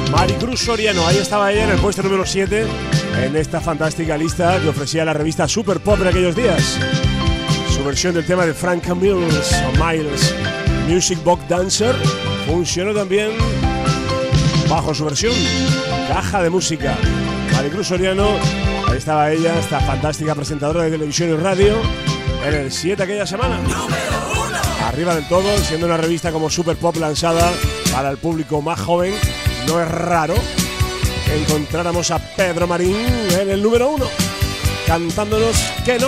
Maricruz Soriano, ahí estaba ella en el puesto número 7 en esta fantástica lista que ofrecía la revista Super Pop de aquellos días. Su versión del tema de Frank Mills o Miles, Music Box Dancer, funcionó también bajo su versión Caja de Música. Maricruz Soriano, ahí estaba ella, esta fantástica presentadora de televisión y radio, en el 7 aquella semana. Arriba del todo, siendo una revista como Super Pop lanzada para el público más joven, no es raro que encontráramos a Pedro Marín en el número 1, cantándonos que no.